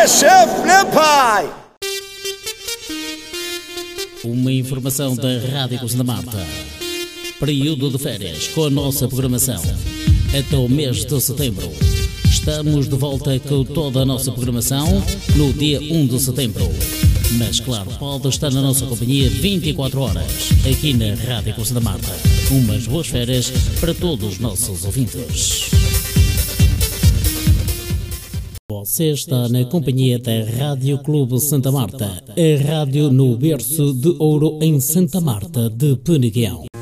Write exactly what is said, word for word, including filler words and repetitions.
É chefe, né, pai? Uma informação da Rádio Santa Marta. Período de férias com a nossa programação. Até o mês de setembro. Estamos de volta com toda a nossa programação no dia um de setembro. Mas claro, pode estar na nossa companhia vinte e quatro horas, aqui na Rádio Santa Marta. Umas boas férias para todos os nossos ouvintes. Você está na companhia da Rádio Clube Santa Marta, a rádio no berço de ouro em Santa Marta de Peneguião.